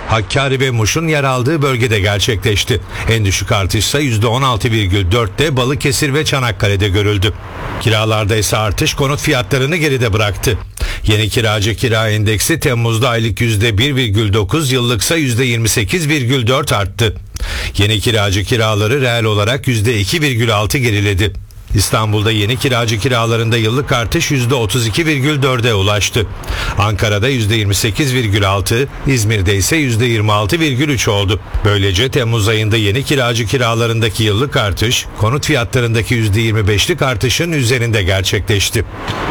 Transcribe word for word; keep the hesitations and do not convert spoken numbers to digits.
Hakkari ve Muş'un yer aldığı bölgede gerçekleşti. En düşük artışsa yüzde on altı virgül dörtte Balıkesir ve Çanakkale'de görüldü. Kiralarda ise artış konut fiyatlarını geride bıraktı. Yeni kiracı kira endeksi Temmuz'da aylık yüzde bir virgül dokuz, yıllıksa yüzde yirmi sekiz virgül dört arttı. Yeni kiracı kiraları reel olarak yüzde iki virgül altı geriledi. İstanbul'da yeni kiracı kiralarında yıllık artış yüzde otuz iki virgül dörde ulaştı. Ankara'da yüzde yirmi sekiz virgül altı, İzmir'de ise yüzde yirmi altı virgül üç oldu. Böylece Temmuz ayında yeni kiracı kiralarındaki yıllık artış, konut fiyatlarındaki yüzde yirmi beşlik artışın üzerinde gerçekleşti.